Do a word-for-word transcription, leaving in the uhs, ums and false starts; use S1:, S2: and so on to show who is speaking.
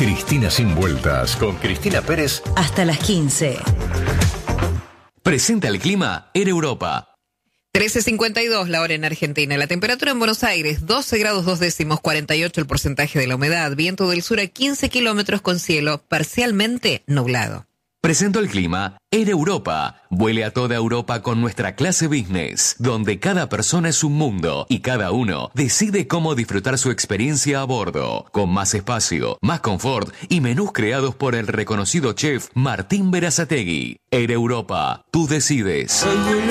S1: Cristina Sin Vueltas, con Cristina Pérez.
S2: Hasta las quince.
S3: Presenta el clima Air Europa.
S4: trece cincuenta y dos la hora en Argentina. La temperatura en Buenos Aires, doce grados dos décimos, cuarenta y ocho el porcentaje de la humedad. Viento del sur a quince kilómetros con cielo parcialmente nublado.
S3: Presento el clima Air Europa. Vuele a toda Europa con nuestra clase business, donde cada persona es un mundo y cada uno decide cómo disfrutar su experiencia a bordo, con más espacio, más confort y menús creados por el reconocido chef Martín Berazategui. Air Europa, tú decides.